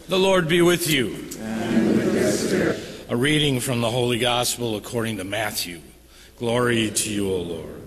The Lord be with you. And with your spirit. A reading from the Holy Gospel according to Matthew. Glory to you, O Lord.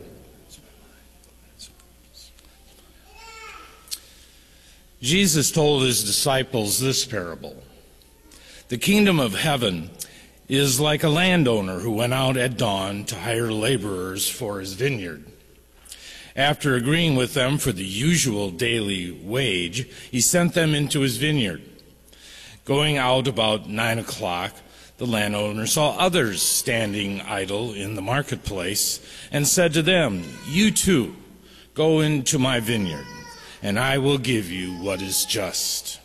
Jesus told his disciples this parable. The kingdom of heaven is like a landowner who went out at dawn to hire laborers for his vineyard. After agreeing with them for the usual daily wage, he sent them into his vineyard. Going out about 9 o'clock, the landowner saw others standing idle in the marketplace and said to them, "You too, go into my vineyard, and I will give you what is just."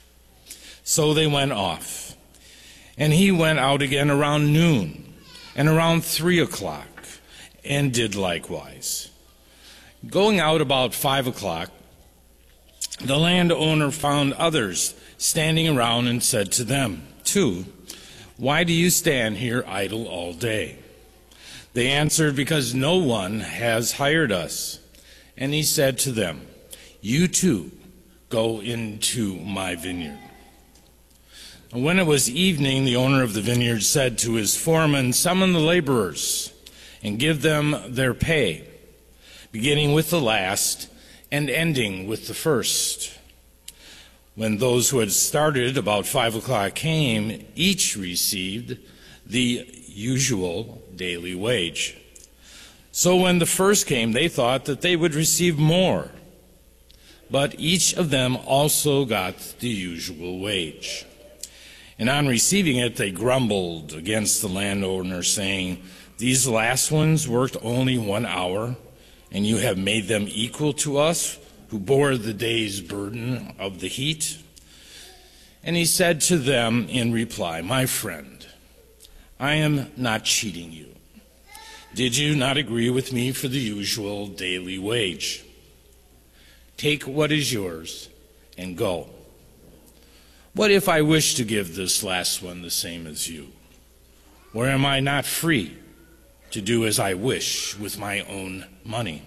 So they went off. And he went out again around noon and around 3 o'clock and did likewise. Going out about 5 o'clock, the landowner found others standing around and said to them, too, "Why do you stand here idle all day?" They answered, "Because no one has hired us." And he said to them, "You too, go into my vineyard." And when it was evening, the owner of the vineyard said to his foreman, "Summon the laborers and give them their pay, beginning with the last and ending with the first." When those who had started about 5 o'clock came, each received the usual daily wage. So when the first came, they thought that they would receive more, but each of them also got the usual wage. And on receiving it, they grumbled against the landowner, saying, "These last ones worked only 1 hour, and you have made them equal to us, who bore the day's burden of the heat." And he said to them in reply, "My friend, I am not cheating you. Did you not agree with me for the usual daily wage? Take what is yours and go. What if I wish to give this last one the same as you? Or am I not free to do as I wish with my own money?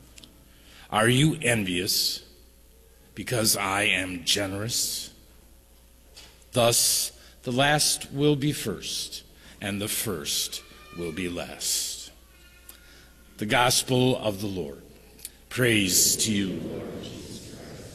Are you envious because I am generous? Thus the last will be first, and the first will be last." The Gospel of the Lord. Praise to you, Lord.